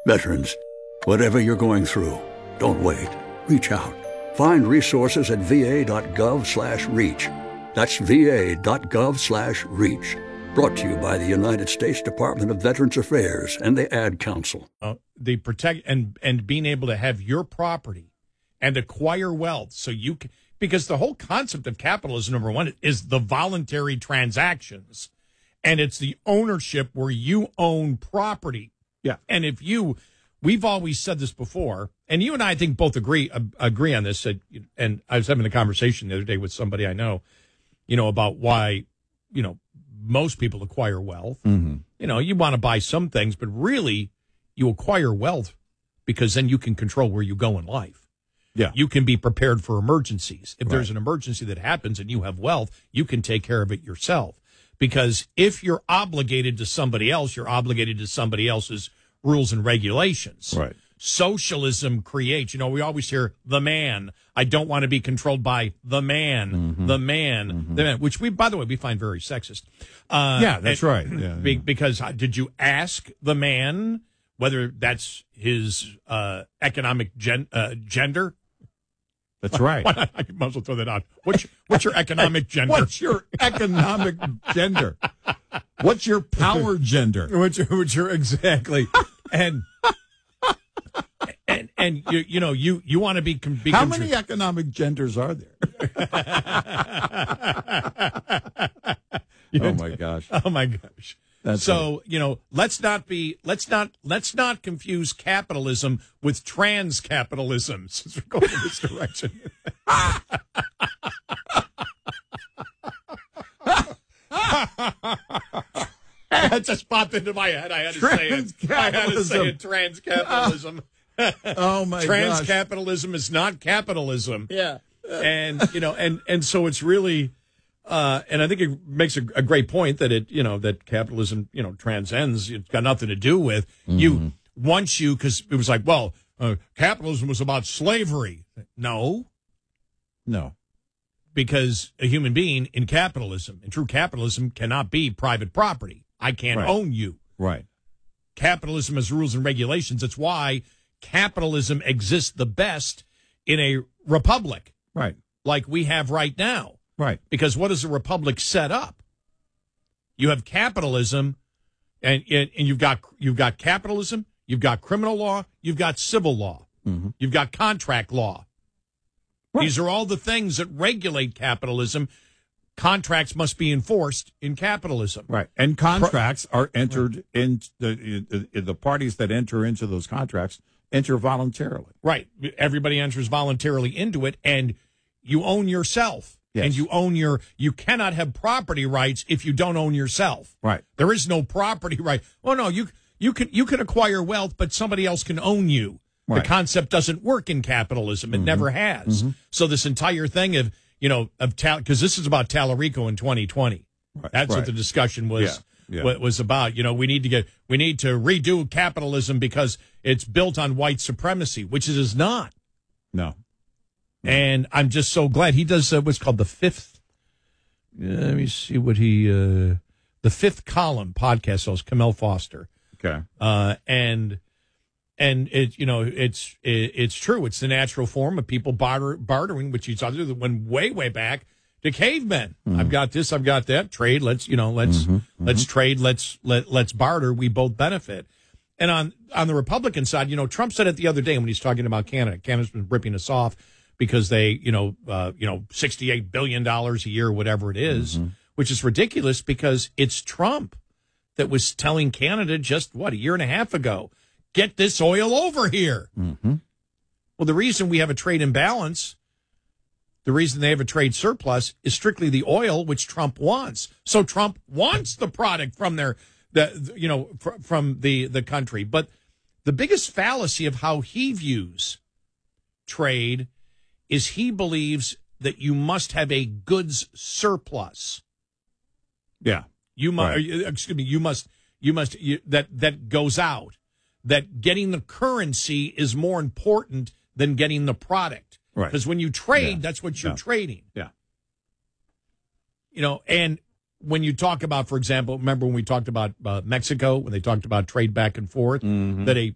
Veterans, whatever you're going through, don't wait. Reach out. Find resources at va.gov/reach. That's va.gov/reach. Brought to you by the United States Department of Veterans Affairs and the Ad Council. The protect and being able to have your property and acquire wealth so you can, because the whole concept of capitalism, number one, is the voluntary transactions, and it's the ownership where you own property. Yeah. And if we've always said this before, and you and I think both agree on this. And I was having a conversation the other day with somebody I know, about why, most people acquire wealth. Mm-hmm. You want to buy some things, but really you acquire wealth because then you can control where you go in life. Yeah. You can be prepared for emergencies. If there's an emergency that happens and you have wealth, you can take care of it yourself. Because if you're obligated to somebody else, you're obligated to somebody else's rules and regulations. Right. Socialism creates, we always hear the man. I don't want to be controlled by the man, the man, the man, which by the way, we find very sexist. Yeah, that's right. Yeah, because did you ask the man whether that's his economic gender? That's right. I might as well throw that out. What's your economic gender? What's your economic gender? What's your power gender? What's your exactly? And you want to be how many economic genders are there? Oh my gosh. Oh my gosh. That's so, let's not confuse capitalism with trans capitalism, since we're going in this direction. That just popped into my head. I had to say it. Trans capitalism. Oh my gosh. Trans capitalism is not capitalism. Yeah. And so it's really and I think it makes a great point that that capitalism, transcends. It's got nothing to do with you. Because it was like, capitalism was about slavery. No. Because a human being in true capitalism, cannot be private property. I can't own you. Right. Capitalism has rules and regulations. It's why capitalism exists the best in a republic. Right. Like we have right now. Right. Because what does a republic set up? You have capitalism, and you've got capitalism, you've got criminal law, you've got civil law, you've got contract law. Right. These are all the things that regulate capitalism. Contracts must be enforced in capitalism. Right. And contracts are entered in the parties that enter into those contracts enter voluntarily. Right. Everybody enters voluntarily into it, and you own yourself. Yes. And you cannot have property rights if you don't own yourself. Right. There is no property right. Oh no, you can acquire wealth, but somebody else can own you. Right. The concept doesn't work in capitalism. It never has. So this entire thing of because this is about Tallarico in 2020. Right. That's what the discussion was. Yeah. What was about. We need to redo capitalism because it's built on white supremacy, which it is not. No. And I'm just so glad he does what's called the fifth. Let me see what the Fifth Column podcast host, Kamel Foster. Okay. And it's true. It's the natural form of people bartering with each other that went way back to cavemen. I've got this, I've got that. Trade. Let's trade. Let's barter. We both benefit. And on the Republican side, Trump said it the other day when he's talking about Canada. Canada's been ripping us off because they, $68 billion a year, whatever it is, which is ridiculous because it's Trump that was telling Canada just, a year and a half ago, get this oil over here. Well, the reason we have a trade imbalance, the reason they have a trade surplus is strictly the oil, which Trump wants. So Trump wants the product from from the country. But the biggest fallacy of how he views trade is he believes that you must have a goods surplus. Yeah. That goes out. That getting the currency is more important than getting the product. Right. Because when you trade, that's what you're trading. Yeah. And when you talk about, for example, remember when we talked about Mexico, when they talked about trade back and forth, that